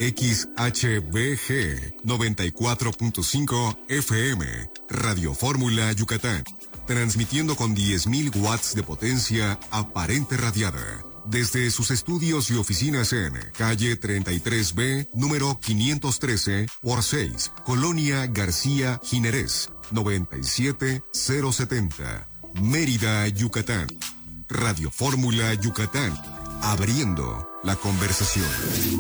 XHBG 94.5 FM, Radio Fórmula Yucatán, transmitiendo con 10.000 watts de potencia aparente radiada. Desde sus estudios y oficinas en calle 33B, número 513 por 6, Colonia García Ginerés, 97070, Mérida, Yucatán. Radio Fórmula Yucatán, abriendo la conversación.